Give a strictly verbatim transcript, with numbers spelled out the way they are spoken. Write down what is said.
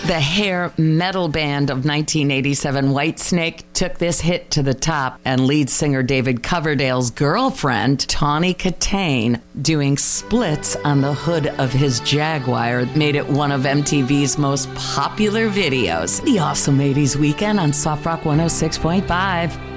The hair metal band of nineteen eighty-seven, Whitesnake, took this hit to the top, and lead singer David Coverdale's girlfriend, Tawny Katane, doing splits on the hood of his Jaguar made it one of M T V's most popular videos. The Awesome eighties Weekend on Soft Rock one oh six point five.